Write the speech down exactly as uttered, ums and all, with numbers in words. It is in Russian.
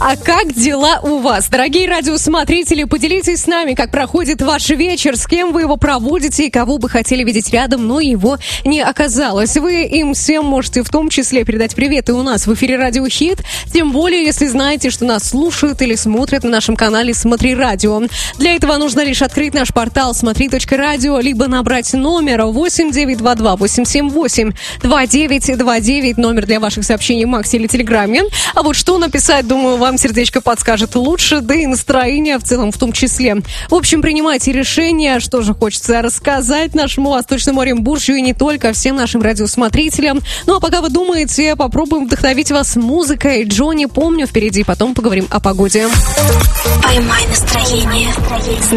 А как дела у вас? Дорогие радиосмотрители, поделитесь с нами, как проходит ваш вечер, с кем вы его проводите и кого бы хотели видеть рядом, но его не оказалось. Вы им всем можете в том числе передать привет и у нас в эфире Радио Хит, тем более, если знаете, что нас слушают или смотрят на нашем канале «Смотри радио». Для этого нужно лишь открыть наш портал смотри точка радио, либо набрать номер восемь девять два два восемь семь восемь два девять два девять, номер для ваших сообщений в Максе или Телеграме. А вот что написать, думаю, вам сердечко подскажет лучше, да и настроение в целом в том числе. В общем, принимайте решение, что же хочется рассказать нашему Восточному Оренбуржью и не только, всем нашим радиосмотрителям. Ну а пока вы думаете, попробуем вдохновить вас музыкой. Джонни, помню, впереди, потом поговорим о погоде. Поймай настроение.